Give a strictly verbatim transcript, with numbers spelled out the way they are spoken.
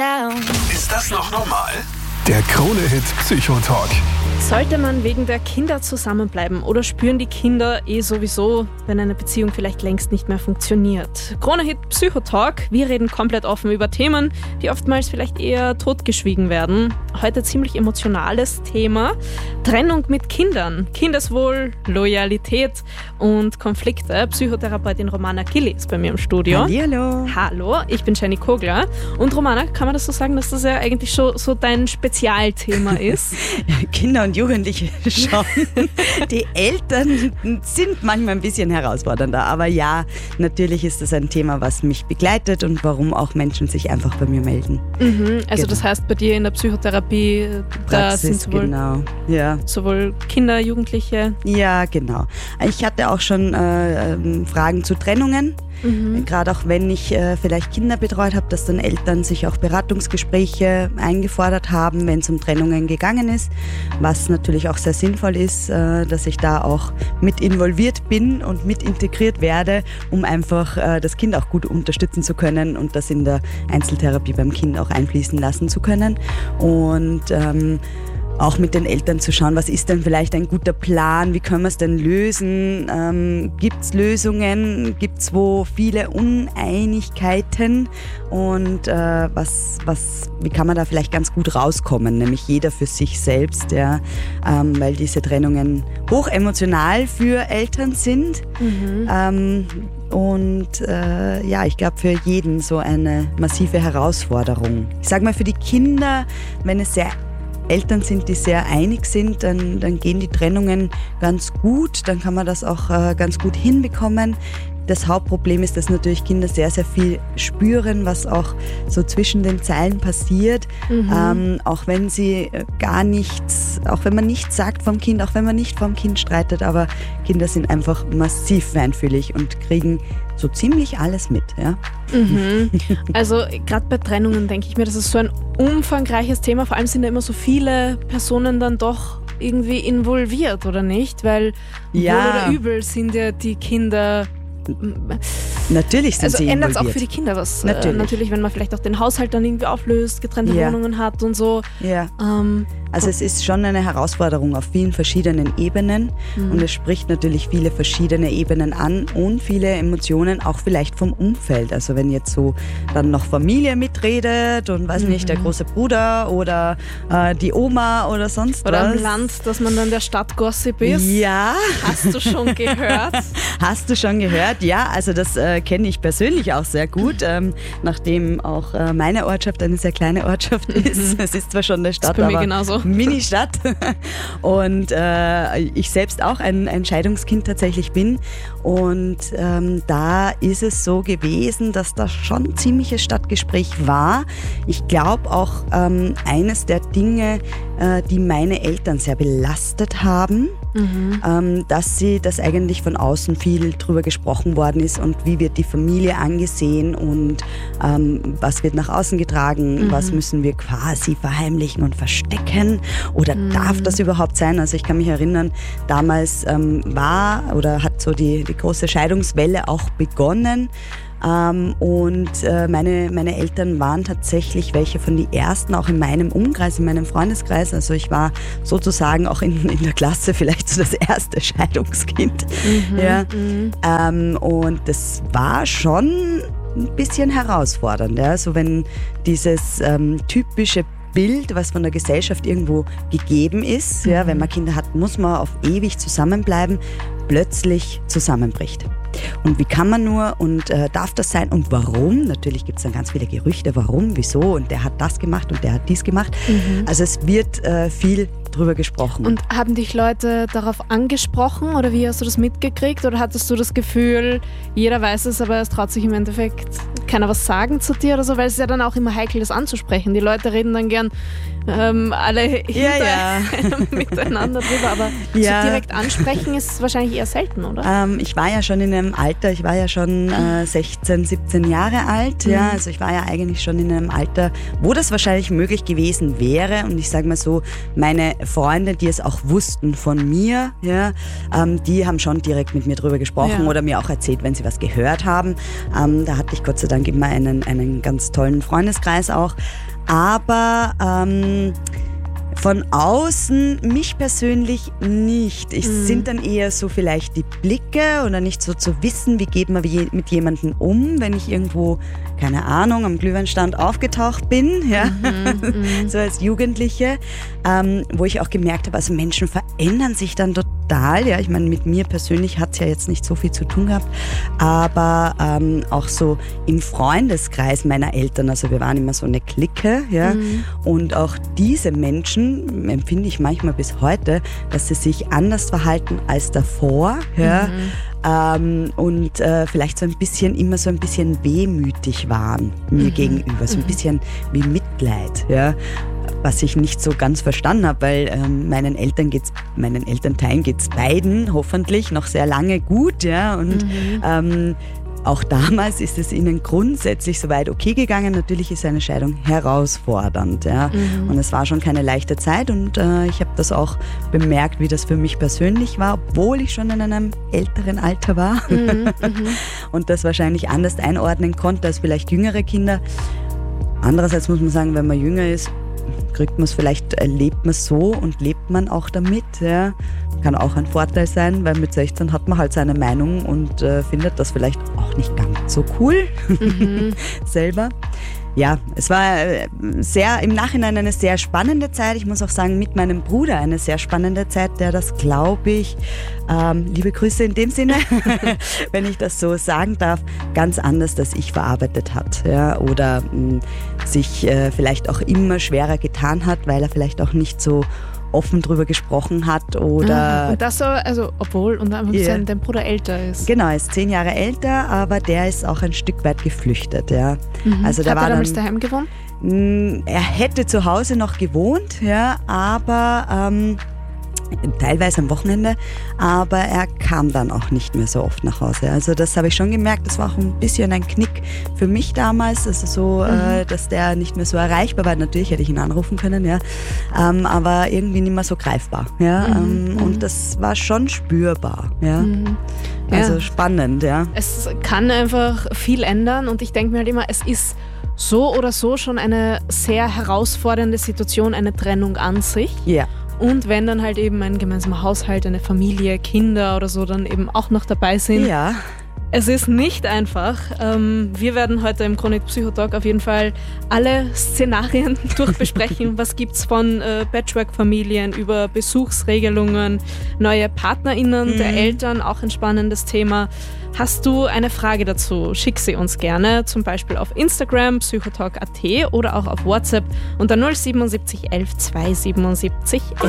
down. Ist das noch normal? Der Krone-Hit Psychotalk. Sollte man wegen der Kinder zusammenbleiben oder spüren die Kinder eh sowieso, wenn eine Beziehung vielleicht längst nicht mehr funktioniert? Krone-Hit Psychotalk. Wir reden komplett offen über Themen, die oftmals vielleicht eher totgeschwiegen werden. Heute ziemlich emotionales Thema. Trennung mit Kindern, Kindeswohl, Loyalität und Konflikte. Psychotherapeutin Romana Gilli ist bei mir im Studio. Hallihallo. Hallo, ich bin Jenny Kogler. Und Romana, kann man das so sagen, dass das ja eigentlich schon so dein Spezialthema ist? Kinder und Jugendliche schon. Die Eltern sind manchmal ein bisschen herausfordernder, aber ja, natürlich ist das ein Thema, was mich begleitet und warum auch Menschen sich einfach bei mir melden. Mhm, also genau. Das heißt, bei dir in der Psychotherapie, da Praxis, sind sowohl, genau. Ja. sowohl Kinder, Jugendliche. Ja, genau. Ich hatte auch schon äh, Fragen zu Trennungen. Mhm. Gerade auch wenn ich äh, vielleicht Kinder betreut habe, dass dann Eltern sich auch Beratungsgespräche eingefordert haben, wenn es um Trennungen gegangen ist, was natürlich auch sehr sinnvoll ist, äh, dass ich da auch mit involviert bin und mit integriert werde, um einfach äh, das Kind auch gut unterstützen zu können und das in der Einzeltherapie beim Kind auch einfließen lassen zu können. Und ähm, auch mit den Eltern zu schauen, was ist denn vielleicht ein guter Plan, wie können wir es denn lösen, ähm, gibt es Lösungen, gibt es wo viele Uneinigkeiten und äh, was, was, wie kann man da vielleicht ganz gut rauskommen, nämlich jeder für sich selbst, ja, ähm, weil diese Trennungen hochemotional für Eltern sind. Mhm. Ähm, Und äh, ja, ich glaube für jeden so eine massive Herausforderung. Ich sage mal für die Kinder, wenn es sehr Eltern sind, die sehr einig sind, dann, dann gehen die Trennungen ganz gut, dann kann man das auch äh, ganz gut hinbekommen. Das Hauptproblem ist, dass natürlich Kinder sehr, sehr viel spüren, was auch so zwischen den Zeilen passiert. Mhm. Ähm, auch wenn sie gar nichts, auch wenn man nichts sagt vom Kind, auch wenn man nicht vom Kind streitet, aber Kinder sind einfach massiv feinfühlig und kriegen so ziemlich alles mit. Ja? Mhm. Also gerade bei Trennungen denke ich mir, das ist so ein umfangreiches Thema. Vor allem sind da immer so viele Personen dann doch irgendwie involviert, oder nicht? Weil ja. wohl oder übel sind ja die Kinder. Natürlich sind also sie ändert es auch involviert. für die Kinder was. Natürlich. Äh, natürlich, wenn man vielleicht auch den Haushalt dann irgendwie auflöst, getrennte Ja. Wohnungen hat und so. Ja. Ähm, Also es ist schon eine Herausforderung auf vielen verschiedenen Ebenen mhm. und es spricht natürlich viele verschiedene Ebenen an und viele Emotionen auch vielleicht vom Umfeld. Also wenn jetzt so dann noch Familie mitredet und weiß nicht, der große Bruder oder äh, die Oma oder sonst oder was. im Land, dass man dann der Stadtgossip ist. Ja. Hast du schon gehört? Hast du schon gehört? Ja, also das äh, kenne ich persönlich auch sehr gut, ähm, nachdem auch äh, meine Ortschaft eine sehr kleine Ortschaft ist. Es ist zwar schon eine Stadt, das ist bei mir aber genauso. Mini-Stadt und äh, ich selbst auch ein, ein Scheidungskind tatsächlich bin und ähm, da ist es so gewesen, dass da schon ziemliches Stadtgespräch war. Ich glaube auch ähm, eines der Dinge, äh, die meine Eltern sehr belastet haben, mhm. ähm, dass sie, dass eigentlich von außen viel drüber gesprochen worden ist und wie wird die Familie angesehen und ähm, was wird nach außen getragen, mhm. was müssen wir quasi verheimlichen und verstecken. Oder mhm. darf das überhaupt sein? Also ich kann mich erinnern, damals ähm, war oder hat so die, die große Scheidungswelle auch begonnen. Ähm, und äh, meine, meine Eltern waren tatsächlich welche von den ersten, auch in meinem Umkreis, in meinem Freundeskreis. Also ich war sozusagen auch in, in der Klasse vielleicht so das erste Scheidungskind. Mhm. Ja. Mhm. Ähm, und das war schon ein bisschen herausfordernd. Ja? So wenn dieses ähm, typische Bild, was von der Gesellschaft irgendwo gegeben ist, mhm. ja, wenn man Kinder hat, muss man auf ewig zusammenbleiben, plötzlich zusammenbricht. Und wie kann man nur und äh, darf das sein und warum? Natürlich gibt es dann ganz viele Gerüchte, warum, wieso und der hat das gemacht und der hat dies gemacht. Mhm. Also es wird äh, viel drüber gesprochen. Und haben dich Leute darauf angesprochen oder wie hast du das mitgekriegt oder hattest du das Gefühl, jeder weiß es, aber es traut sich im Endeffekt keiner was sagen zu dir oder so, weil es ist ja dann auch immer heikel, das anzusprechen. Die Leute reden dann gern ähm, alle hinter ja, ja. miteinander drüber, aber ja. so direkt ansprechen ist wahrscheinlich eher selten, oder? Ähm, ich war ja schon in einem Alter, ich war ja schon äh, sechzehn, siebzehn Jahre alt, mhm. ja, also ich war ja eigentlich schon in einem Alter, wo das wahrscheinlich möglich gewesen wäre und ich sage mal so, meine Freunde, die es auch wussten von mir, ja, ähm, die haben schon direkt mit mir drüber gesprochen ja. oder mir auch erzählt, wenn sie was gehört haben. Ähm, da hatte ich Gott sei Dank immer einen, einen ganz tollen Freundeskreis auch. aber ähm, von außen mich persönlich nicht. Es mhm. sind dann eher so vielleicht die Blicke oder nicht so zu wissen, wie geht man mit jemandem um, wenn ich irgendwo, keine Ahnung, am Glühweinstand aufgetaucht bin, ja, mhm, so als Jugendliche, ähm, wo ich auch gemerkt habe, also Menschen verändern sich dann total. Ja, ich meine, mit mir persönlich hat es ja jetzt nicht so viel zu tun gehabt, aber ähm, auch so im Freundeskreis meiner Eltern, also wir waren immer so eine Clique, ja, mhm. und auch diese Menschen empfinde ich manchmal bis heute, dass sie sich anders verhalten als davor, ja, mhm. ähm, und äh, vielleicht so ein bisschen, immer so ein bisschen wehmütig waren mir mhm. gegenüber, so ein bisschen wie Mitleid, ja. Was ich nicht so ganz verstanden habe, weil ähm, meinen Eltern geht's, meinen Elternteilen geht's beiden hoffentlich noch sehr lange gut, ja, und mhm. ähm, auch damals ist es ihnen grundsätzlich soweit okay gegangen. Natürlich ist eine Scheidung herausfordernd, ja, mhm. und es war schon keine leichte Zeit und äh, ich habe das auch bemerkt, wie das für mich persönlich war, obwohl ich schon in einem älteren Alter war mhm. und das wahrscheinlich anders einordnen konnte als vielleicht jüngere Kinder. Andererseits muss man sagen, wenn man jünger ist, kriegt man es vielleicht, erlebt man es so und lebt man auch damit. Ja. Kann auch ein Vorteil sein, weil mit sechzehn hat man halt seine Meinung und äh, findet das vielleicht auch nicht ganz so cool mhm. selber. Ja, es war sehr, im Nachhinein eine sehr spannende Zeit. Ich muss auch sagen, mit meinem Bruder eine sehr spannende Zeit, der das, glaube ich, ähm, liebe Grüße in dem Sinne, wenn ich das so sagen darf, ganz anders als ich verarbeitet hat. Ja, oder mh, sich äh, vielleicht auch immer schwerer getan hat, weil er vielleicht auch nicht so offen drüber gesprochen hat oder... Und das so, also obwohl und yeah. dein Bruder älter ist. Genau, er ist zehn Jahre älter, aber der ist auch ein Stück weit geflüchtet, ja. Mhm. Also der hat war er damals dann, daheim gewohnt? Er hätte zu Hause noch gewohnt, ja, aber ähm, teilweise am Wochenende, aber er kam dann auch nicht mehr so oft nach Hause. Also das habe ich schon gemerkt, das war auch ein bisschen ein Knick für mich damals, also so, mhm. äh, dass der nicht mehr so erreichbar war. Natürlich hätte ich ihn anrufen können, ja, ähm, aber irgendwie nicht mehr so greifbar, ja, mhm. ähm, und das war schon spürbar, ja. Mhm. Also ja. spannend, ja. Es kann einfach viel ändern und ich denke mir halt immer, es ist so oder so schon eine sehr herausfordernde Situation, eine Trennung an sich. Ja. Und wenn dann halt eben ein gemeinsamer Haushalt, eine Familie, Kinder oder so dann eben auch noch dabei sind. Ja. Es ist nicht einfach. Wir werden heute im Krone Hit Psychotalk auf jeden Fall alle Szenarien durchbesprechen. Was gibt's von Patchwork-Familien über Besuchsregelungen, neue PartnerInnen mhm. der Eltern, auch ein spannendes Thema. Hast du eine Frage dazu? Schick sie uns gerne, zum Beispiel auf Instagram, psychotalk punkt at oder auch auf WhatsApp unter null sieben sieben eins elf zwei sieben sieben elf.